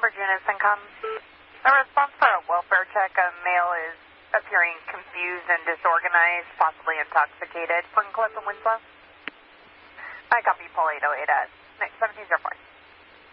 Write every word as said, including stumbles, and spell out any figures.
for Janice Income. A response for a welfare check. A male is appearing confused and disorganized, possibly intoxicated. From Clifton Winslow. I copy Paul eight oh eight at seventeen oh four.